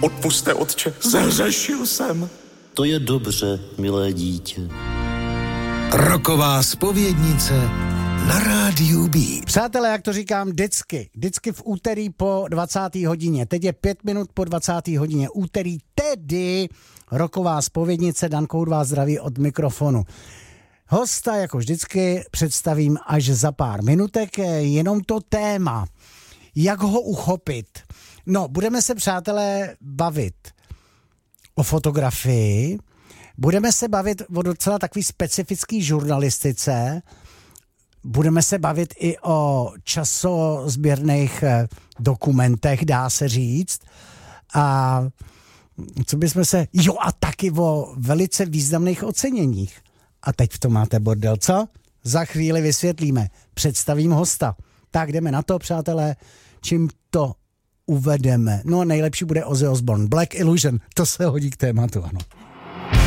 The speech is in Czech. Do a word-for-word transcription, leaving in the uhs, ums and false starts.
Odpusťte, otče, zahřešil jsem. To je dobře, milé dítě. Roková zpovědnice na rádiu B. Přátelé, jak to říkám, vždycky, vždycky v úterý po dvacáté hodině. Teď je pět minut po dvacáté hodině. Úterý tedy roková zpovědnice. Danko vás zdraví od mikrofonu. Hosta, jako vždycky, představím až za pár minutek. Jenom to téma. Jak ho uchopit? No, budeme se, přátelé, bavit o fotografii. Budeme se bavit o docela takový specifický žurnalistice. Budeme se bavit i o časozběrných dokumentech, dá se říct. A co bychom se... Jo, a taky o velice významných oceněních. A teď v tom máte bordel, co? Za chvíli vysvětlíme. Představím hosta. Tak jdeme na to, přátelé. Čím to uvedeme? No, nejlepší bude Ozzy Osbourne. Black Illusion. To se hodí k tématu, ano.